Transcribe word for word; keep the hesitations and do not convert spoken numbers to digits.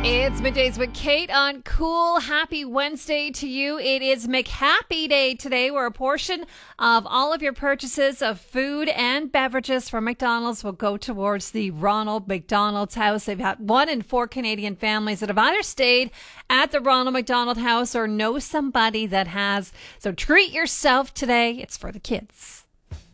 It's Middays with Kate on Cool. Happy Wednesday to you. It is McHappy Day today, where a portion of all of your purchases of food and beverages from McDonald's will go towards the Ronald McDonald's House. They've had one in four Canadian families that have either stayed at the Ronald McDonald House or know somebody that has. So treat yourself today. It's for the kids.